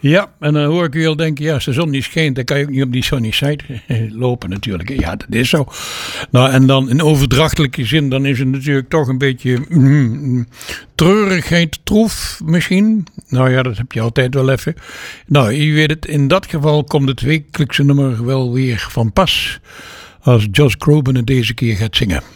Ja, en dan hoor ik u al denken, ja, als de zon niet schijnt, dan kan je ook niet op die sunny side lopen natuurlijk. Ja, dat is zo. Nou, en dan in overdrachtelijke zin, dan is het natuurlijk toch een beetje treurigheid, troef misschien. Nou ja, dat heb je altijd wel even. Nou, je weet het, in dat geval komt het wekelijkse nummer wel weer van pas als Josh Groban het deze keer gaat zingen.